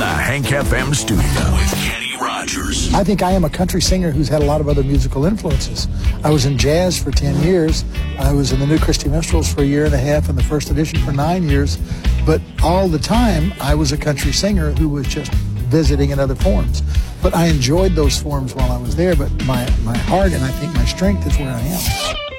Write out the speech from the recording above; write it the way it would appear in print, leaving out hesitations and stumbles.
the Hank FM studio with Kenny Rogers. I think I am a country singer who's had a lot of other musical influences. I was in jazz for 10 years. I was in the New Christy Minstrels for a year and a half and the First Edition for 9 years. But all the time, I was a country singer who was just visiting in other forms. But I enjoyed those forms while I was there, but my heart and I think my strength is where I am.